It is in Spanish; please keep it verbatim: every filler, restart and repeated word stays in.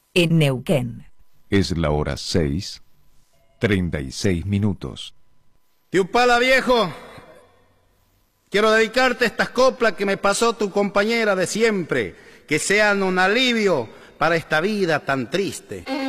en Neuquén. Es la hora seis, treinta y seis minutos. Tiupala viejo, quiero dedicarte estas coplas que me pasó tu compañera de siempre, que sean un alivio para esta vida tan triste.